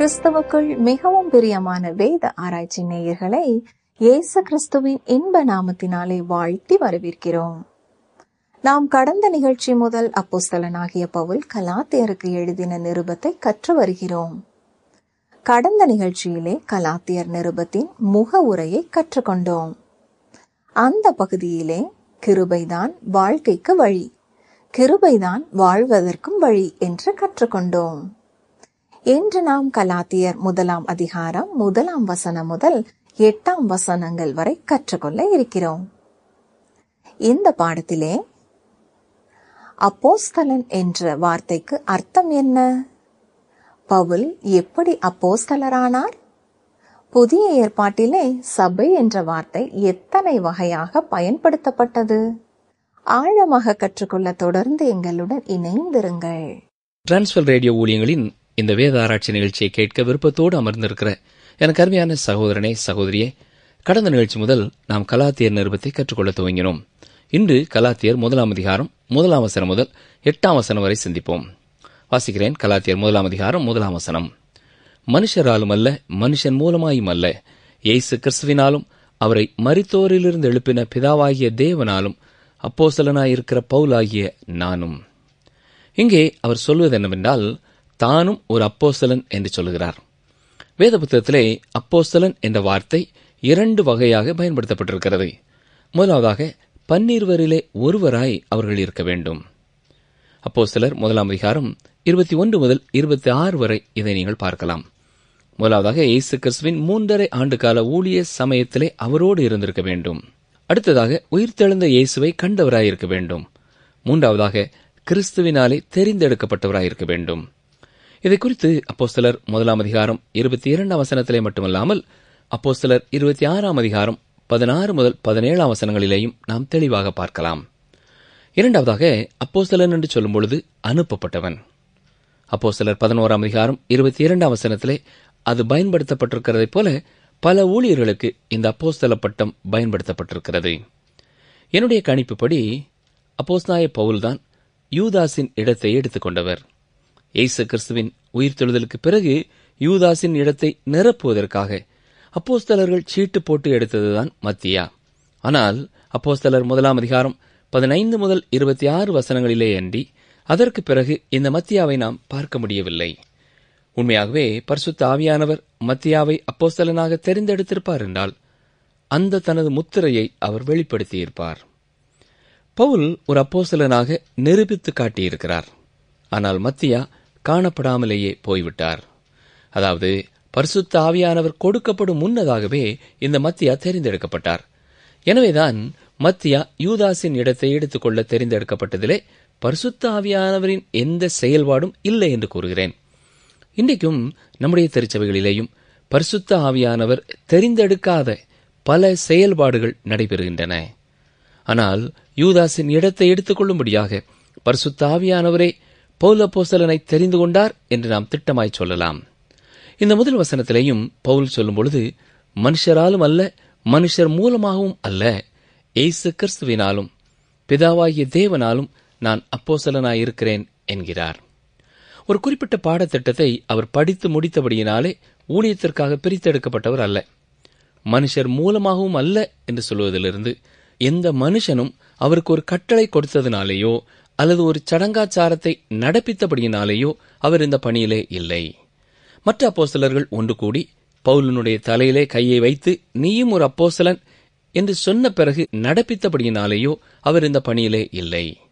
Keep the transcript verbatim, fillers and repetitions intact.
கிறிஸ்துவுக்குள் மிகவும் பிரியமான வேத ஆராய்ச்சி நேயர்களை இயேசு கிறிஸ்துவின் இன்ப நாமத்தினாலே வாழ்த்தி வரவேற்கிறோம். நாம் கடந்த நிகழ்ச்சி முதல் அப்போஸ்தலனாகிய பவுல் கலாத்தியருக்கு எழுதின நிருபத்தை கற்று வருகிறோம். கடந்த நிகழ்ச்சியிலே கலாத்தியர் நிருபத்தின் முக உரையை கற்றுக்கொண்டோம். அந்த பகுதியிலே கிருபைதான் வாழ்க்கைக்கு வழி, கிருபைதான் வாழ்வதற்கும் வழி என்று கற்றுக்கொண்டோம். இன்று நாம் கலாத்தியர் முதலாம் அதிகாரம் முதலாம் வசனம் முதல் எட்டாம் வசனங்கள் வரை கற்றுக்கொள்ள இருக்கிறோம். இந்த பாடத்திலே அப்போஸ்தலன் என்ற வார்த்தைக்கு அர்த்தம் என்ன? பவுல் எப்படி அப்போஸ்தலரானார்? புதிய ஏற்பாட்டிலே சபை என்ற வார்த்தை எத்தனை வகையாக பயன்படுத்தப்பட்டது? ஆழமாக கற்றுக்கொள்ள தொடர்ந்து எங்களுடன் இணைந்திருங்கள். டிரான்ஸ்வர் ரேடியோ ஊழியங்களின் இந்த வேத ஆராய்ச்சி நிகழ்ச்சியை கேட்க விருப்பத்தோடு அமர்ந்திருக்கிற எனக்கு அருமையான சகோதரனே, சகோதரியே, கடந்த நிகழ்ச்சி முதல் நாம் கலாத்தியர் நிருபத்தை கற்றுக்கொள்ள துவங்கினோம். இன்று கலாத்தியர் முதலாம் அதிகாரம் முதலாம் வசனம் முதல் எட்டாம் வசனம் வரை சிந்திப்போம். வாசிக்கிறேன். கலாத்தியர் முதலாம் அதிகாரம் முதலாம் வசனம். மனுஷராலும் அல்ல, மனுஷன் மூலமாயும் அல்ல, இயேசு கிறிஸ்துவினாலும் அவரை மரித்தோரிலிருந்து எழுப்பின பிதாவாகிய தேவனாலும் அப்போஸ்தலனாயிருக்கிற பவுலாகிய நானும். இங்கே அவர் சொல்வது என்னவென்றால், தானும் ஒரு அப்போஸ்தலன் என்று சொல்லுகிறார். வேத புத்தகத்திலே அப்போஸ்தலன் என்ற வார்த்தை இரண்டு வகையாக பயன்படுத்தப்பட்டிருக்கிறது. முதலாவதாக பன்னிருவரிலே ஒருவராய் அவர்கள் இருக்க வேண்டும். அப்போஸ்தலர் முதலாம் அதிகாரம் இருபத்தி ஒன்று முதல் இருபத்தி ஆறு வரை இதை நீங்கள் பார்க்கலாம். முதலாவதாக இயேசு கிறிஸ்துவின் மூன்றரை ஆண்டு கால ஊழிய சமயத்திலே அவரோடு இருந்திருக்க வேண்டும். அடுத்ததாக உயிர்த்தெழுந்த இயேசுவை கண்டவராயிருக்க வேண்டும். மூன்றாவதாக கிறிஸ்துவினாலே தெரிந்தெடுக்கப்பட்டவராயிருக்க வேண்டும். இதை குறித்து அப்போஸ்தலர் முதலாம் அதிகாரம் இருபத்தி இரண்டாம் வசனத்திலே மட்டுமல்லாமல் அப்போஸ்தலர் இருபத்தி ஆறாம் அதிகாரம் பதினாறு முதல் பதினேழாம் வசனங்களிலேயும் நாம் தெளிவாக பார்க்கலாம். இரண்டாவதாக அப்போஸ்தலன் என்று சொல்லும் பொழுது அனுப்பப்பட்டவன். அப்போஸ்தலர் பதினோராம் அதிகாரம் இருபத்தி இரண்டாம் வசனத்திலே அது பயன்படுத்தப்பட்டிருக்கிறதைப் போல பல ஊழியர்களுக்கு இந்த அப்போஸ்தல பட்டம் பயன்படுத்தப்பட்டிருக்கிறது. என்னுடைய கணிப்புப்படி அப்போஸ்தலனாகிய பவுல்தான் யூதாசின் இடத்தை எடுத்துக்கொண்டவர். இயேசு கிறிஸ்துவின் உயிர்த்தெழுதலுக்கு பிறகு யூதாசின் இடத்தை நிரப்புவதற்காக அப்போஸ்தலர்கள் சீட்டு போட்டு எடுத்ததுதான் மத்தியா. ஆனால் அப்போஸ்தலர் முதலாம் அதிகாரம் பதினைந்து முதல் இருபத்தி ஆறு வசனங்களிலே அன்றி அதற்கு பிறகு இந்த மத்தியாவை நாம் பார்க்க முடியவில்லை. உண்மையாகவே பரிசுத்த ஆவியானவர் மத்தியாவை அப்போஸ்தலனாக தெரிந்தெடுத்திருப்பார் என்றால் அந்த தனது முத்திரையை அவர் வெளிப்படுத்தியிருப்பார். பவுல் ஒரு அப்போஸ்தலனாக நிரூபித்து காட்டியிருக்கிறார். ஆனால் மத்தியா காணப்படாமலேயே போய்விட்டார். அதாவது பரிசுத்த ஆவியானவர் கொடுக்கப்படும் முன்னதாகவே இந்த மத்தியா தெரிந்தெடுக்கப்பட்டார். எனவேதான் மத்தியா யூதாசின் இடத்தை எடுத்துக்கொள்ள தெரிந்தெடுக்கப்பட்டதிலே பரிசுத்த ஆவியானவரின் எந்த செயல்பாடும் இல்லை என்று கூறுகிறேன். இன்றைக்கும் நம்முடைய திருச்சபைகளிலேயும் பரிசுத்த ஆவியானவர் தெரிந்தெடுக்காத பல செயல்பாடுகள் நடைபெறுகின்றன. ஆனால் யூதாசின் இடத்தை எடுத்துக்கொள்ளும்படியாக பரிசுத்த ஆவியானவரே பவுல் அப்போஸ்தலனை தெரிந்து கொண்டார் என்று நாம் திட்டமாய் சொல்லலாம். இந்த முதல் வசனத்திலேயும் பவுல் சொல்லும் பொழுது மனுஷராலும் அல்ல, மனுஷர் மூலமாகவும் அல்ல, இயேசு கிறிஸ்துவினாலும் பிதாவாகிய தேவனாலும் நான் அப்போஸ்தலனாயிருக்கிறேன் என்கிறார். ஒரு குறிப்பிட்ட பாடத்திட்டத்தை அவர் படித்து முடித்தபடியினாலே ஊழியத்திற்காக பிரித்தெடுக்கப்பட்டவர் அல்ல. மனுஷர் மூலமாகவும் அல்ல என்று சொல்வதிலிருந்து எந்த மனுஷனும் அவருக்கு ஒரு கட்டளை கொடுத்ததினாலேயோ அல்லது ஒரு சடங்காச்சாரத்தை நடப்பித்தபடியினாலேயோ அவர் இந்த பணியிலே இல்லை. மற்ற அப்போஸ்தலர்கள் ஒன்று கூடி பவுலினுடைய தலையிலே கையை வைத்து நீயும் ஒரு அப்போஸ்தலன் என்று சொன்ன பிறகு நடப்பித்தபடியினாலேயோ அவர் இந்த பணியிலே இல்லை.